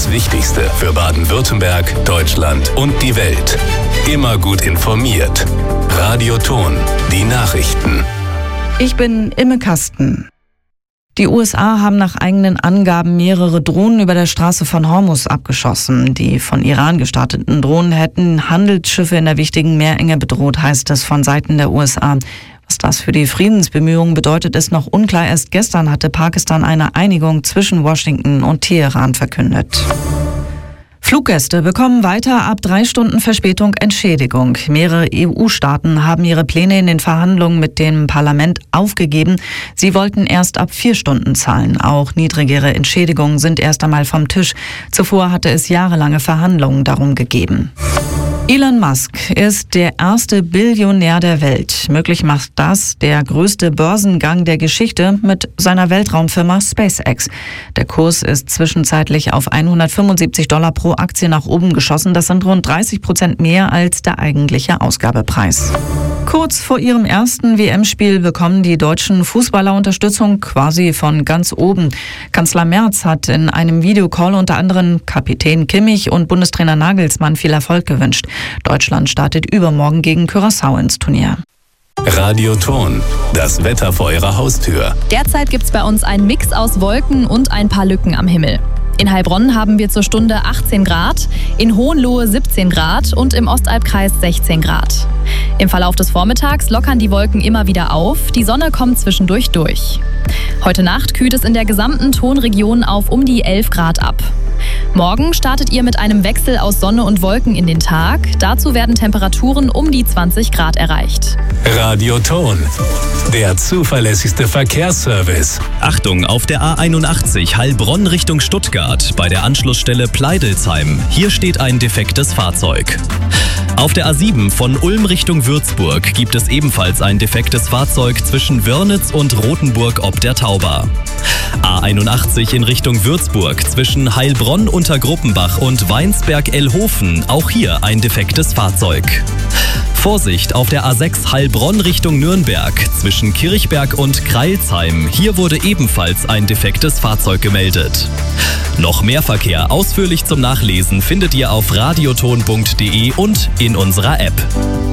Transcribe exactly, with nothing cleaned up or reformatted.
Das Wichtigste für Baden-Württemberg, Deutschland und die Welt. Immer gut informiert. Radio Ton, die Nachrichten. Ich bin Imme Kasten. Die U S A haben nach eigenen Angaben mehrere Drohnen über der Straße von Hormuz abgeschossen. Die von Iran gestarteten Drohnen hätten Handelsschiffe in der wichtigen Meerenge bedroht, heißt es von Seiten der U S A. Was das für die Friedensbemühungen bedeutet, ist noch unklar. Erst gestern hatte Pakistan eine Einigung zwischen Washington und Teheran verkündet. Fluggäste bekommen weiter ab drei Stunden Verspätung Entschädigung. Mehrere E U-Staaten haben ihre Pläne in den Verhandlungen mit dem Parlament aufgegeben. Sie wollten erst ab vier Stunden zahlen. Auch niedrigere Entschädigungen sind erst einmal vom Tisch. Zuvor hatte es jahrelange Verhandlungen darum gegeben. Elon Musk ist der erste Billionär der Welt. Möglich macht das der größte Börsengang der Geschichte mit seiner Weltraumfirma SpaceX. Der Kurs ist zwischenzeitlich auf hundertfünfundsiebzig Dollar pro Aktie nach oben geschossen. Das sind rund dreißig Prozent mehr als der eigentliche Ausgabepreis. Kurz vor ihrem ersten W M-Spiel bekommen die deutschen Fußballer Unterstützung quasi von ganz oben. Kanzler Merz hat in einem Videocall unter anderem Kapitän Kimmich und Bundestrainer Nagelsmann viel Erfolg gewünscht. Deutschland startet übermorgen gegen Curaçao ins Turnier. Radio Ton, das Wetter vor Ihrer Haustür. Derzeit gibt's bei uns einen Mix aus Wolken und ein paar Lücken am Himmel. In Heilbronn haben wir zur Stunde achtzehn Grad, in Hohenlohe siebzehn Grad und im Ostalbkreis sechzehn Grad. Im Verlauf des Vormittags lockern die Wolken immer wieder auf, die Sonne kommt zwischendurch durch. Heute Nacht kühlt es in der gesamten Tonregion auf um die elf Grad ab. Morgen startet ihr mit einem Wechsel aus Sonne und Wolken in den Tag. Dazu werden Temperaturen um die zwanzig Grad erreicht. Radio Ton, der zuverlässigste Verkehrsservice. Achtung, auf der A einundachtzig Heilbronn Richtung Stuttgart bei der Anschlussstelle Pleidelsheim. Hier steht ein defektes Fahrzeug. Auf der A sieben von Ulm Richtung Würzburg gibt es ebenfalls ein defektes Fahrzeug zwischen Wörnitz und Rothenburg ob der Tauber. A einundachtzig in Richtung Würzburg zwischen Heilbronn unter Gruppenbach und Weinsberg-Ellhofen, auch hier ein defektes Fahrzeug. Vorsicht auf der A sechs Heilbronn Richtung Nürnberg zwischen Kirchberg und Kreilsheim. Hier wurde ebenfalls ein defektes Fahrzeug gemeldet. Noch mehr Verkehr ausführlich zum Nachlesen findet ihr auf radioton punkt de und in unserer App.